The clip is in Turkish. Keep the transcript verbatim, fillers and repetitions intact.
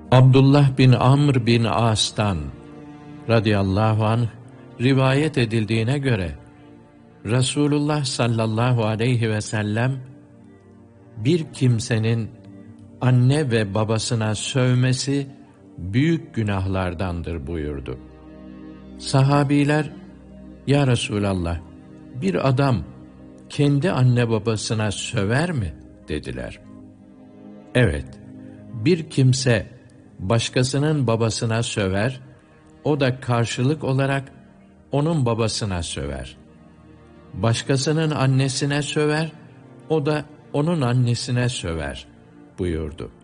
Abdullah bin Amr bin As'tan radıyallahu anh rivayet edildiğine göre Resulullah sallallahu aleyhi ve sellem bir kimsenin anne ve babasına sövmesi büyük günahlardandır buyurdu. Sahabiler, ya Resulallah, bir adam kendi anne babasına söver mi dediler. Evet, bir kimse başkasının babasına söver, o da karşılık olarak onun babasına söver. Başkasının annesine söver, o da onun annesine söver buyurdu.